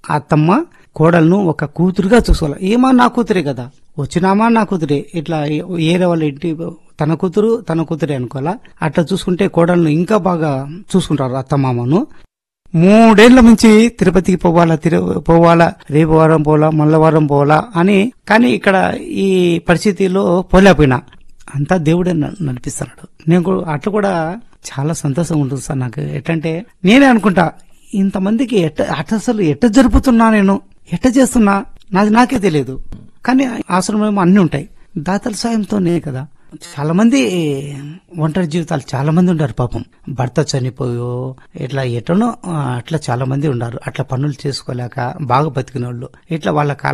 అత్తమ్మ కోడలను ఒక కూతురుగా చూసుకోవాలి. ఏమా నా కూతురే కదా, వచ్చినామా నా కూతురే, ఇట్లా ఏరే వాళ్ళ ఇంటి తన కూతురే అనుకోవాలా. అట్లా చూసుకుంటే కోడలను ఇంకా బాగా చూసుకుంటారు అత్తమామను. 3 ఏళ్ల నుంచి తిరుపతికి పోవాలా, రేపు వారం పోవాలా, మళ్ళా వారం పోవాలా అని. కానీ ఇక్కడ ఈ పరిస్థితిలో పోలేకపోయినా అంతా దేవుడే నడిపిస్తున్నాడు. నేను అట్లా కూడా చాలా సంతోషం ఉంటుంది సార్ నాకు. ఎట్లంటే నేనే అనుకుంటా, ఇంతమందికి అసలు ఎట్ట జరుపుతున్నా, నేను ఎట్ట చేస్తున్నా నాకే తెలియదు. కానీ ఆశ్రమం అన్ని ఉంటాయి, దాతల సాయంతోనే కదా. చాలా మంది ఒంటరి జీవితాలు చాలా మంది ఉన్నారు పాపం. భర్త చనిపోయో ఇట్లా ఎటనో అట్లా చాలా మంది ఉన్నారు. అట్లా పనులు చేసుకోలేక బాగా బతికిన వాళ్ళు, ఇట్లా వాళ్ళ